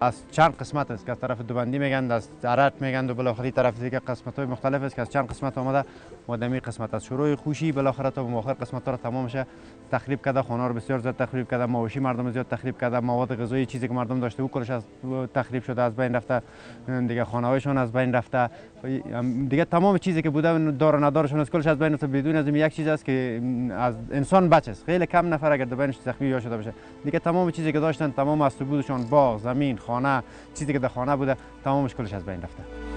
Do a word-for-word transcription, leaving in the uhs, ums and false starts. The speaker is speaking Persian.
از چند قسمت است که از طرف دوبندی میگن، از عرت میگن و بالاخره طرف دیگه قسمت های مختلف است که از چند قسمت آمده و دمی قسمت از شروع خوشی بالاخره تا به آخر قسمت ها رو تمامش تخریب کرده، خانه رو بسیار زیاد تخریب کرده، مواشی مردم زیاد تخریب کرده، مواد غذایی چیزی که مردم داشته بود کلش از تخریب شده، از بین رفته، دیگه خانه هایشون از بین رفته، دیگه تمام چیزی که بوده دار و ندارشون از کلش از بین رفته. بدون از این یک چیز است که از انسان بچه است، خیلی کم نفر اگر بینش زخمی یا شده باشه، دیگه تمام چیزی که داشتن، تمام از بودشون، باغ، زمین، خانه، چیزی که در خانه بوده، تمامش کلش از بین رفته.